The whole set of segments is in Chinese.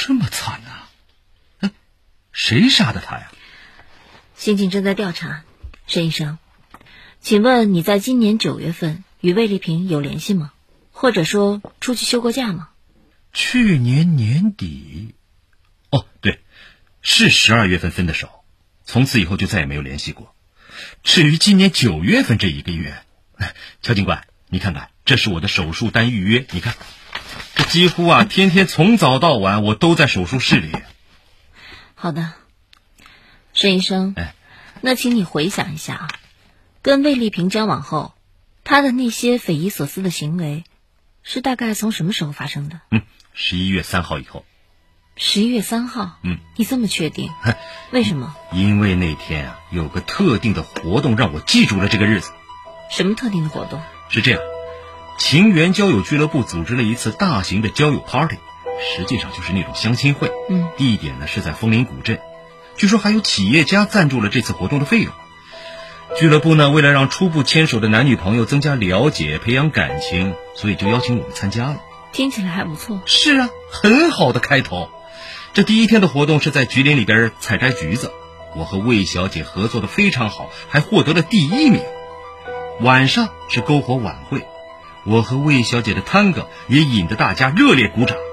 这么惨啊？谁杀的他呀？ 刑警正在调查。沈医生，请问你在今年9月份与魏丽萍有联系吗？或者说出去休过假吗？ 去年年底，对，是12月份分的手，从此以后就再也没有联系过。至于今年9月份这1个月，乔警官，你看看，这是我的手术单预约，你看，这几乎天天从早到晚我都在手术室里。 好的，沈医生，那请你回想一下跟魏丽萍交往后，她的那些匪夷所思的行为，是大概从什么时候发生的 ？11月3号以后。 11月3号？你这么确定？为什么？ 因为那天有个特定的活动让我记住了这个日子。 什么特定的活动？ 是这样，情缘交友俱乐部组织了一次大型的交友 party， 实际上就是那种相亲会。地点呢是在枫林古镇，据说还有企业家赞助了这次活动的费用。俱乐部呢为了让初步牵手的男女朋友增加了解，培养感情，所以就邀请我们参加了。 听起来还不错。 是啊，很好的开头。这第一天的活动是在菊林里边采摘橘子，我和魏小姐合作的非常好，还获得了第1名。晚上是篝火晚会，我和魏小姐的tango也引得大家热烈鼓掌。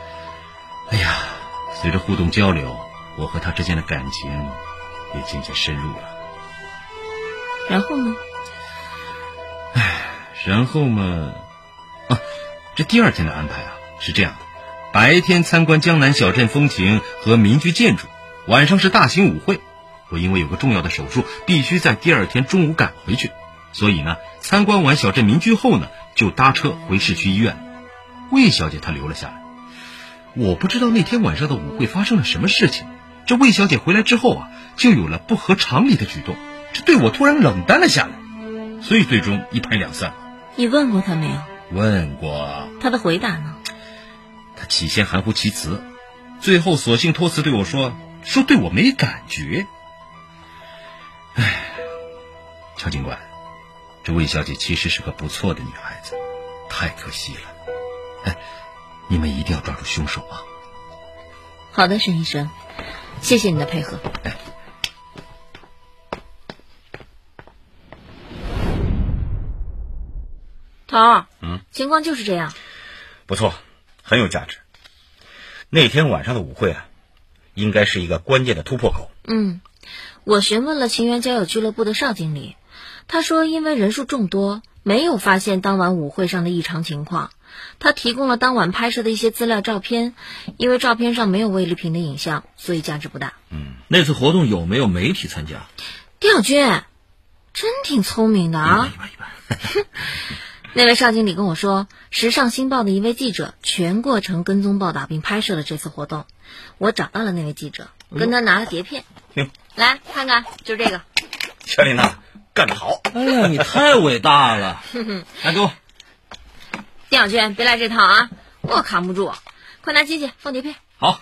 随着互动交流，我和她之间的感情也渐渐深入了。 然后呢？ 然后嘛，这第2天的安排是这样的，白天参观江南小镇风情和民居建筑，晚上是大型舞会。我因为有个重要的手术，必须在第2天中午赶回去，所以呢，参观完小镇民居后呢，就搭车回市区医院。魏小姐她留了下来。我不知道那天晚上的舞会发生了什么事情，这魏小姐回来之后就有了不合常理的举动，这对我突然冷淡了下来，所以最终一拍两散。 你问过她没有？ 问过。 她的回答呢？ 她起先含糊其辞，最后索性托辞对我说对我没感觉。乔警官，这魏小姐其实是个不错的女孩子，太可惜了。你们一定要抓住凶手啊！ 好的，沈医生，谢谢你的配合。头儿，情况就是这样。 不错，很有价值。那天晚上的舞会应该是一个关键的突破口。 我询问了情缘交友俱乐部的邵经理，他说因为人数众多，没有发现当晚舞会上的异常情况。他提供了当晚拍摄的一些资料照片，因为照片上没有魏丽萍的影像，所以价值不大。 那次活动有没有媒体参加？ 丁小军真挺聪明的啊！ 一般。 那位邵经理跟我说，时尚新报的一位记者全过程跟踪报道并拍摄了这次活动。我找到了那位记者，跟他拿了碟片。来看看，就这个。 乔丽娜干得好！ 哎呀，你太伟大了！来给我。 丁小娟，别来这套啊，我扛不住，快拿机器放碟片。 好。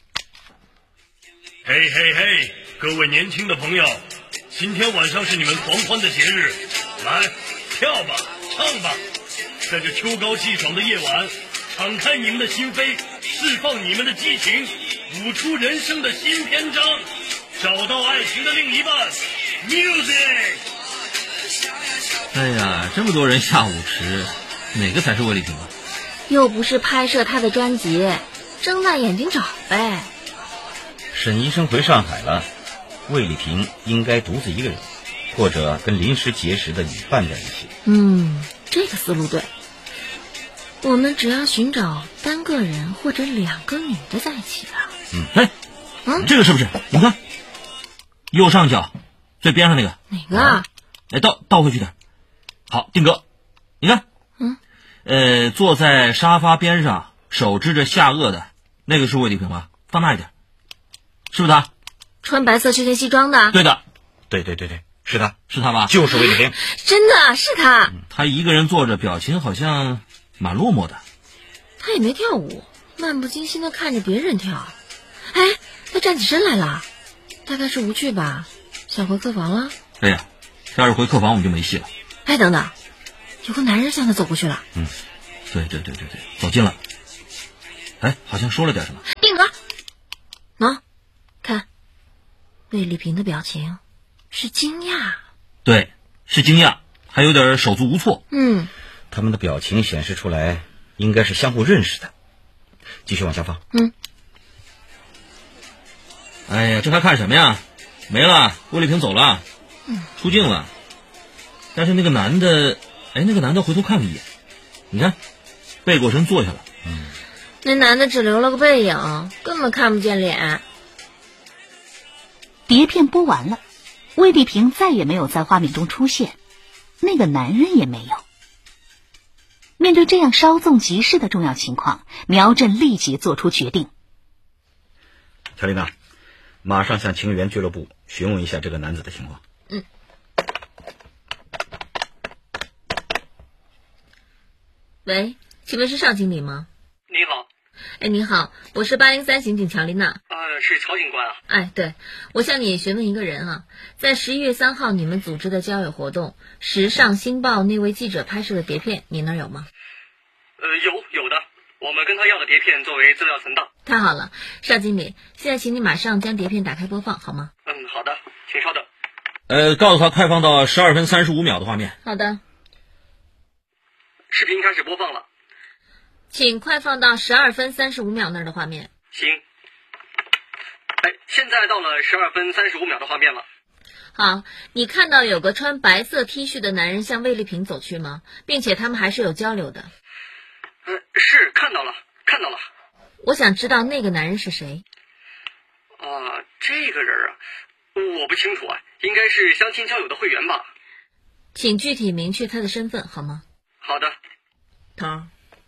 嘿嘿嘿，各位年轻的朋友，今天晚上是你们狂欢的节日，来跳吧，唱吧，在这秋高气爽的夜晚，敞开你们的心扉，释放你们的激情，舞出人生的新篇章，找到爱情的另一半。Music！ 哎呀，这么多人下舞池，哪个才是魏丽萍啊？ 又不是拍摄他的专辑，睁大眼睛找呗。 沈医生回上海了，魏丽萍应该独自一个人，或者跟临时结识的女伴在一起。 这个思路对。我们只要寻找单个人或者2个女的在一起这个是不是？你看，右上角最边上那个。 哪个啊？ 倒回去点。好，定格。你看，坐在沙发边上，手支着下颚的那个是魏丽萍吗？放大一点，是不是他？ 穿白色休闲西装的？ 对的， 对，是他， 是他吧？ 就是魏丽萍。 真的是他。 他一个人坐着，表情好像蛮落寞的。 他也没跳舞，漫不经心的看着别人跳。他站起身来了，大概是无趣吧，想回客房了。 哎呀，要是回客房我们就没戏了。 等等，有个男人向他走过去了。 对，走近了。好像说了点什么。 定格。 魏丽萍的表情是惊讶。 对，是惊讶，还有点手足无措。 他们的表情显示出来应该是相互认识的。继续往下放。 哎呀，这还看什么呀？没了，魏丽萍走了，出境了。但是那个男的回头看了一眼，你看，背过身坐下了。 那男的只留了个背影，根本看不见脸。 碟片播完了，魏丽萍再也没有在画面中出现，那个男人也没有。面对这样稍纵即逝的重要情况，苗振立即做出决定。 乔丽娜，马上向情缘俱乐部询问一下这个男子的情况。 喂，请问是邵经理吗？ 你好。 哎，你好，我是803刑警乔丽娜。 是乔警官啊。 哎，对，我向你询问一个人啊，在11月3号你们组织的交友活动，时尚新报那位记者拍摄的碟片，你那儿有吗？ 有的，我们跟他要的碟片作为资料存档。 太好了，邵经理，现在请你马上将碟片打开播放，好吗？ 好的，请稍等。 告诉他快放到12分35秒的画面。 好的。 视频开始播放了， 请快放到12分35秒那儿的画面。 行。现在到了12分35秒的画面了。 好，你看到有个穿白色 T 恤的男人向魏丽萍走去吗？并且他们还是有交流的。 是看到了。 我想知道那个男人是谁。 这个人啊，我不清楚啊，应该是相亲交友的会员吧。 请具体明确他的身份好吗？ 好的。 头儿，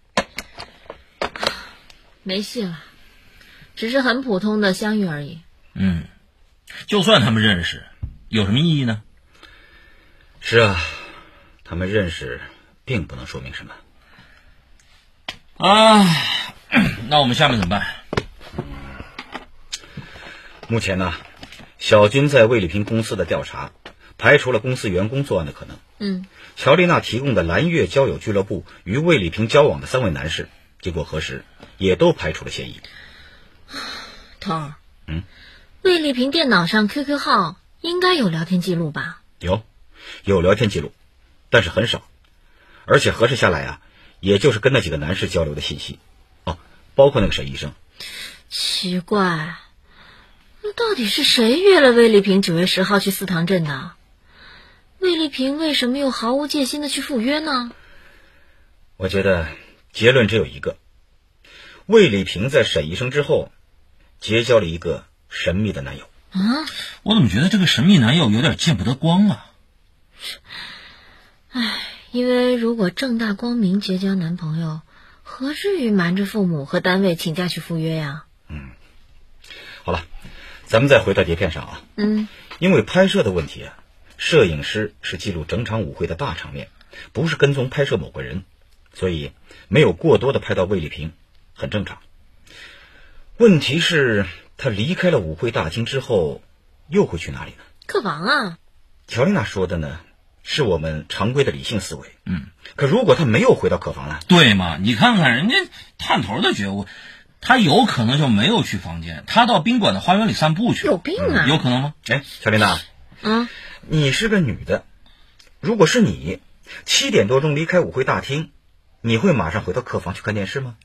没戏了，只是很普通的相遇而已。 就算他们认识，有什么意义呢？ 是啊，他们认识并不能说明什么。 那我们下面怎么办？ 目前呢，小军在魏丽萍公司的调查排除了公司员工作案的可能。乔丽娜提供的蓝月交友俱乐部与魏丽萍交往的3位男士，经过核实，也都排除了嫌疑。 头儿，魏丽萍电脑上 QQ 号应该有聊天记录吧？ 有聊天记录，但是很少，而且核实下来啊，也就是跟那几个男士交流的信息。包括那个沈医生。 奇怪，那到底是谁约了魏丽萍9月10号去四塘镇的？魏丽萍为什么又毫无戒心的去赴约呢？ 我觉得结论只有一个，魏丽萍在沈医生之后结交了一个神秘的男友。 我怎么觉得这个神秘男友有点见不得光啊？ 因为如果正大光明结交男朋友，何至于瞒着父母和单位请假去赴约呀？ 好了，咱们再回到碟片上啊。因为拍摄的问题啊，摄影师是记录整场舞会的大场面，不是跟踪拍摄某个人，所以没有过多的拍到魏丽萍，很正常。问题是他离开了舞会大厅之后又会去哪里呢？ 客房啊。 乔丽娜说的呢是我们常规的理性思维。可如果他没有回到客房呢？ 对嘛，你看看人家探头的觉悟，他有可能就没有去房间，他到宾馆的花园里散步去。 有病啊。 有可能吗？ 乔丽娜，你是个女的，如果是你7点多钟离开舞会大厅，你会马上回到客房去看电视吗？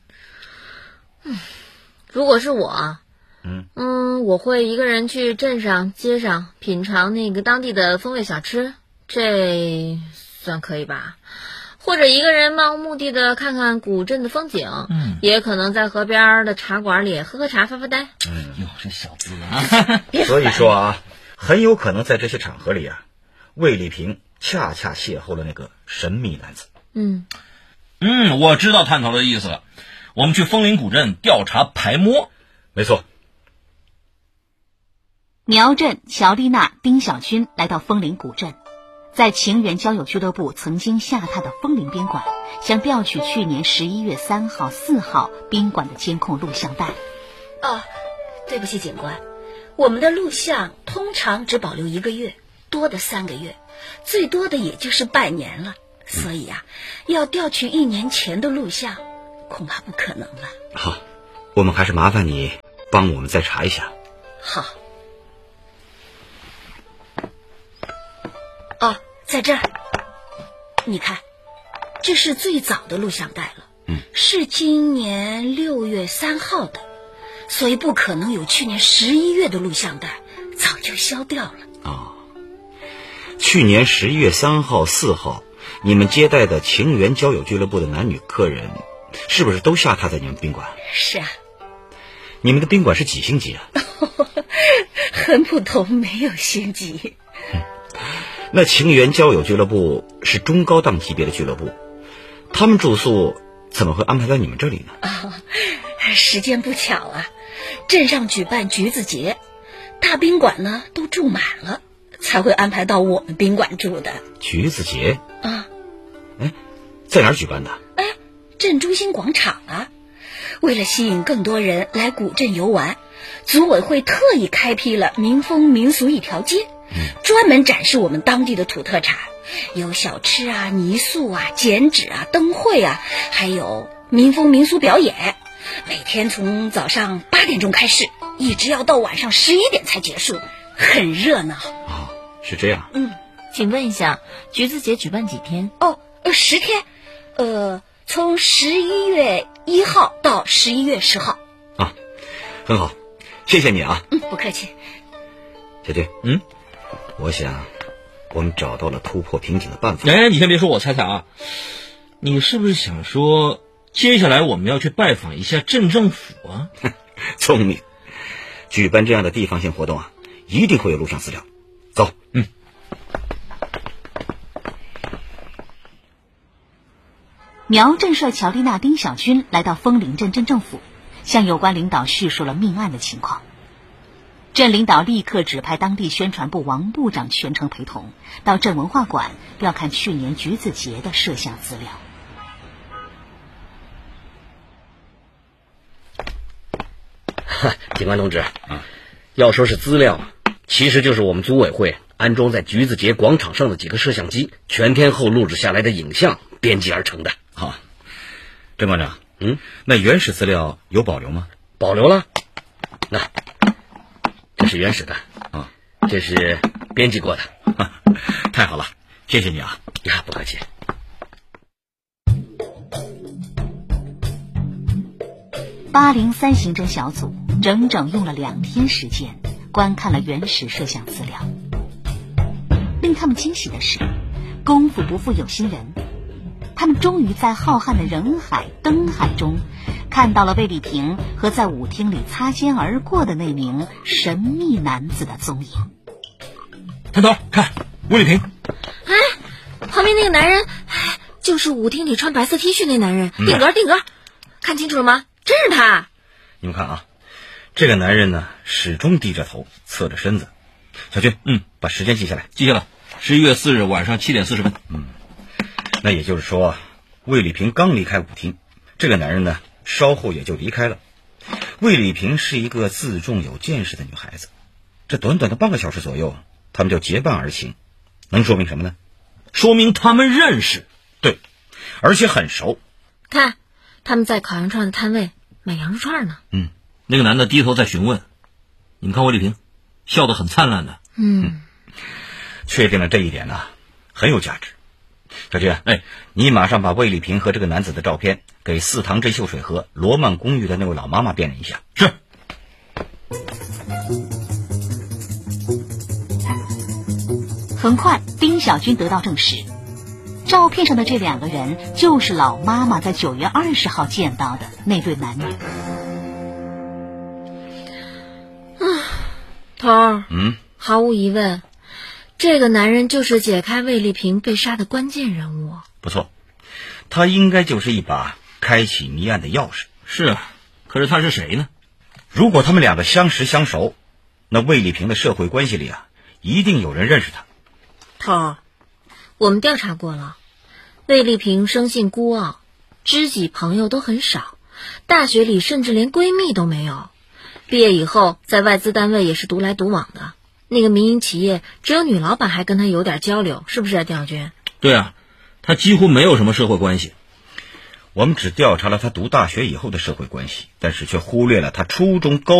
如果是我，我会一个人去镇上街上品尝那个当地的风味小吃，这算可以吧？或者一个人漫无目的的看看古镇的风景，也可能在河边的茶馆里喝喝茶发发呆。 哟，这小子啊！ 所以说啊，很有可能在这些场合里啊，魏丽萍恰恰邂逅了那个神秘男子。 我知道探头的意思了，我们去枫林古镇调查排摸。 没错。 苗振、乔丽娜、丁小军来到枫林古镇，在情缘交友俱乐部曾经下榻的枫林宾馆，想调取去年11月3号、4号宾馆的监控录像带。 对不起警官，我们的录像通常只保留1个月，多的3个月，最多的也就是半年了，所以要调取1年前的录像恐怕不可能了。 好，我们还是麻烦你帮我们再查一下。 好。 哦，在这儿。你看，这是最早的录像带了，是今年6月3号的，所以不可能有去年11月的录像带，早就消掉了。 哦，去年11月3号、4号，你们接待的情缘交友俱乐部的男女客人，是不是都下榻在你们宾馆？ 是啊。 你们的宾馆是几星级啊？ 很普通，没有星级。 那情缘交友俱乐部是中高档级别的俱乐部，他们住宿怎么会安排在你们这里呢？ 时间不巧啊，镇上举办橘子节，大宾馆呢都住满了，才会安排到我们宾馆住的。 橘子节啊？ 在哪儿举办的？ 镇中心广场啊。为了吸引更多人来古镇游玩，组委会特意开辟了民风民俗一条街，专门展示我们当地的土特产，有小吃啊、泥塑啊、剪纸啊、灯会啊，还有民风民俗表演。每天从早上8点钟开始，一直要到晚上11点才结束，很热闹。 哦，是这样。 请问一下，橘子节举办几天 ？10天，从11月1号到11月10号。 啊，很好，谢谢你啊。 不客气。 小军，我想我们找到了突破瓶颈的办法。 你先别说，我猜猜啊，你是不是想说接下来我们要去拜访一下镇政府啊？ 聪明，举办这样的地方性活动啊，一定会有录像资料。走。 苗震帅、乔丽娜、丁小军来到枫林镇镇政府，向有关领导叙述了命案的情况。镇领导立刻指派当地宣传部王部长全程陪同，到镇文化馆调看去年橘子节的摄像资料。 警官同志，要说是资料，其实就是我们组委会安装在橘子节广场上的几个摄像机全天候录制下来的影像编辑而成的。 好，郑馆长，那原始资料有保留吗？ 保留了。那这是原始的这是编辑过的。 太好了，谢谢你啊。 不客气。 803刑侦小组整整用了2天时间观看了原始摄像资料。令他们惊喜的是，功夫不负有心人，他们终于在浩瀚的人海灯海中看到了魏丽萍和在舞厅里擦肩而过的那名神秘男子的踪影。 探头，看魏丽萍。 旁边那个男人，就是舞厅里穿白色 T 恤那男人。定格，看清楚了吗？真是他。 你们看啊，这个男人呢，始终低着头，侧着身子。小军，把时间记下来。 记下了，11月4日晚上7点40分。 那也就是说，魏丽萍刚离开舞厅，这个男人呢，稍后也就离开了。魏丽萍是一个自重有见识的女孩子，这短短的半个小时左右，他们就结伴而行，能说明什么呢？ 说明他们认识。 对，而且很熟。 看，他们在烤羊串的摊位买羊肉串呢。 那个男的低头在询问。你们看魏丽萍笑得很灿烂的。 确定了这一点呢，很有价值。小军，你马上把魏丽萍和这个男子的照片给4塘镇秀水河罗曼公寓的那位老妈妈辨认一下。 是。 很快，丁小军得到证实，照片上的这2个人就是老妈妈在9月20号见到的那对男女。 头儿，毫无疑问，这个男人就是解开魏丽萍被杀的关键人物。 不错，他应该就是一把开启谜案的钥匙。 是啊，可是他是谁呢？ 如果他们2个相识相熟，那魏丽萍的社会关系里啊，一定有人认识他。 头儿，我们调查过了，魏丽萍生性孤傲，知己朋友都很少，大学里甚至连闺蜜都没有。毕业以后，在外资单位也是独来独往的。那个民营企业只有女老板还跟他有点交流，是不是丁小军？ 对啊，他几乎没有什么社会关系。 我们只调查了他读大学以后的社会关系，但是却忽略了他初中高